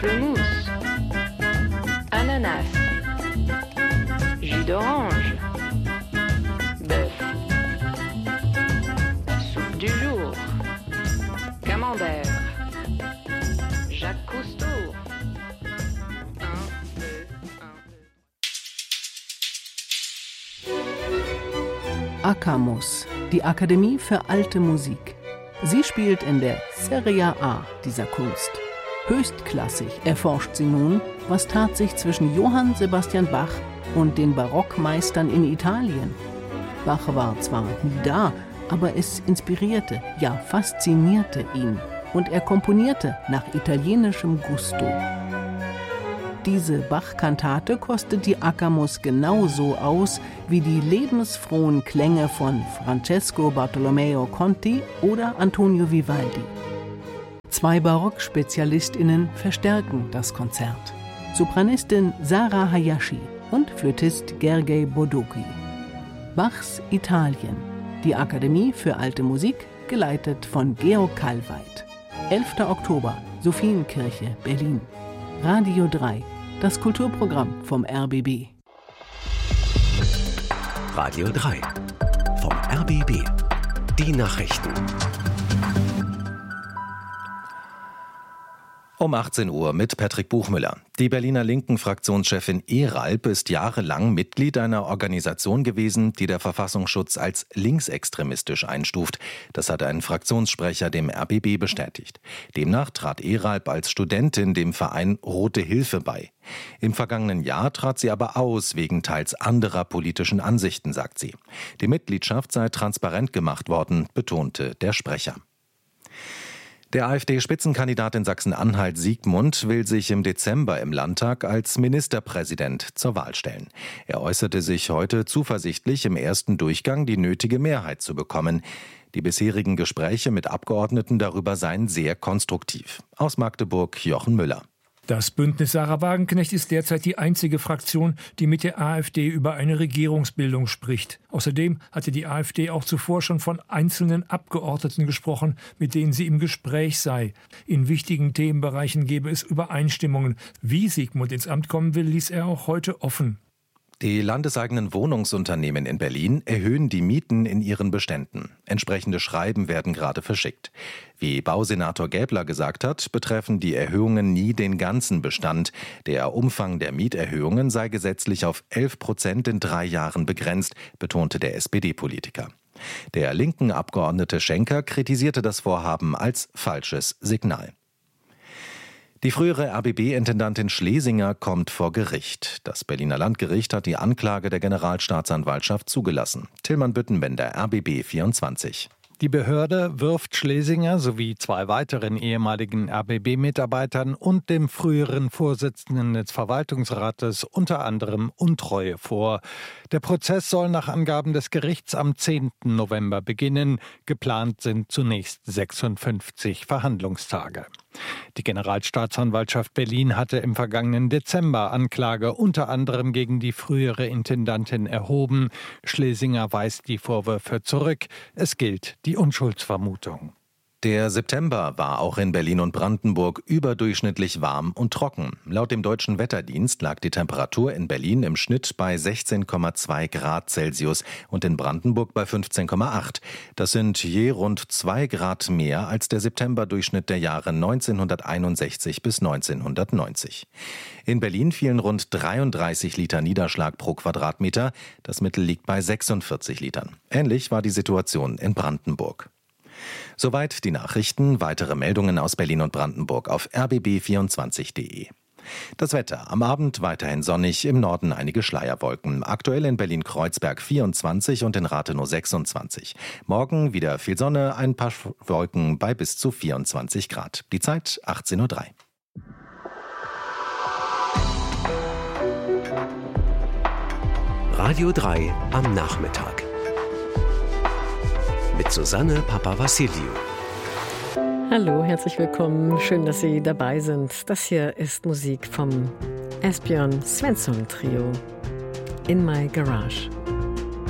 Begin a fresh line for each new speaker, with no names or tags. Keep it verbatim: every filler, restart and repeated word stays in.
pamplemousse, ananas, jus d'orange, bœuf, soupe du jour, camembert, Jacques Cousteau.
AKAMUS, die Akademie für Alte Musik. Sie spielt in der Serie A dieser Kunst. Höchstklassig erforscht sie nun, was tat sich zwischen Johann Sebastian Bach und den Barockmeistern in Italien. Bach war zwar nie da, aber es inspirierte, ja faszinierte ihn. Und er komponierte nach italienischem Gusto. Diese Bach-Kantate kostet die AKAMUS genauso aus wie die lebensfrohen Klänge von Francesco Bartolomeo Conti oder Antonio Vivaldi. Zwei Barock-SpezialistInnen verstärken das Konzert. Sopranistin Sarah Hayashi und Flötist Gergely Bodoky. Bachs Italien, die Akademie für Alte Musik, geleitet von Georg Kallweit. elfter Oktober, Sophienkirche, Berlin. Radio drei, das Kulturprogramm vom R B B.
Radio drei, vom R B B. Die Nachrichten. Um achtzehn Uhr mit Patrick Buchmüller. Die Berliner Linken-Fraktionschefin Eralp ist jahrelang Mitglied einer Organisation gewesen, die der Verfassungsschutz als linksextremistisch einstuft. Das hat ein Fraktionssprecher dem R B B bestätigt. Demnach trat Eralp als Studentin dem Verein Rote Hilfe bei. Im vergangenen Jahr trat sie aber aus, wegen teils anderer politischen Ansichten, sagt sie. Die Mitgliedschaft sei transparent gemacht worden, betonte der Sprecher. Der AfD-Spitzenkandidat in Sachsen-Anhalt Siegmund will sich im Dezember im Landtag als Ministerpräsident zur Wahl stellen. Er äußerte sich heute zuversichtlich, im ersten Durchgang die nötige Mehrheit zu bekommen. Die bisherigen Gespräche mit Abgeordneten darüber seien sehr konstruktiv. Aus Magdeburg Jochen Müller.
Das Bündnis Sarah Wagenknecht ist derzeit die einzige Fraktion, die mit der AfD über eine Regierungsbildung spricht. Außerdem hatte die AfD auch zuvor schon von einzelnen Abgeordneten gesprochen, mit denen sie im Gespräch sei. In wichtigen Themenbereichen gebe es Übereinstimmungen. Wie Siegmund ins Amt kommen will, ließ er auch heute offen.
Die landeseigenen Wohnungsunternehmen in Berlin erhöhen die Mieten in ihren Beständen. Entsprechende Schreiben werden gerade verschickt. Wie Bausenator Gäbler gesagt hat, betreffen die Erhöhungen nie den ganzen Bestand. Der Umfang der Mieterhöhungen sei gesetzlich auf elf Prozent in drei Jahren begrenzt, betonte der S P D-Politiker. Der linken Abgeordnete Schenker kritisierte das Vorhaben als falsches Signal. Die frühere R B B-Intendantin Schlesinger kommt vor Gericht. Das Berliner Landgericht hat die Anklage der Generalstaatsanwaltschaft zugelassen. Tillmann Büttenbender, R B B vierundzwanzig.
Die Behörde wirft Schlesinger sowie zwei weiteren ehemaligen R B B-Mitarbeitern und dem früheren Vorsitzenden des Verwaltungsrates unter anderem Untreue vor. Der Prozess soll nach Angaben des Gerichts am zehnten November beginnen. Geplant sind zunächst sechsundfünfzig Verhandlungstage. Die Generalstaatsanwaltschaft Berlin hatte im vergangenen Dezember Anklage unter anderem gegen die frühere Intendantin erhoben. Schlesinger weist die Vorwürfe zurück. Es gilt die Unschuldsvermutung.
Der September war auch in Berlin und Brandenburg überdurchschnittlich warm und trocken. Laut dem Deutschen Wetterdienst lag die Temperatur in Berlin im Schnitt bei sechzehn Komma zwei Grad Celsius und in Brandenburg bei fünfzehn Komma acht. Das sind je rund zwei Grad mehr als der Septemberdurchschnitt der Jahre neunzehnhunderteinundsechzig bis neunzehnhundertneunzig. In Berlin fielen rund dreiunddreißig Liter Niederschlag pro Quadratmeter. Das Mittel liegt bei sechsundvierzig Litern. Ähnlich war die Situation in Brandenburg. Soweit die Nachrichten. Weitere Meldungen aus Berlin und Brandenburg auf r b b vierundzwanzig punkt d e. Das Wetter. Am Abend weiterhin sonnig, im Norden einige Schleierwolken. Aktuell in Berlin-Kreuzberg vierundzwanzig und in Rathenow sechsundzwanzig. Morgen wieder viel Sonne, ein paar Wolken bei bis zu vierundzwanzig Grad. Die Zeit achtzehn Uhr drei.
Radio drei am Nachmittag. Mit Susanne Papavassiliou.
Hallo, herzlich willkommen. Schön, dass Sie dabei sind. Das hier ist Musik vom Esbjörn Svensson Trio. In My Garage.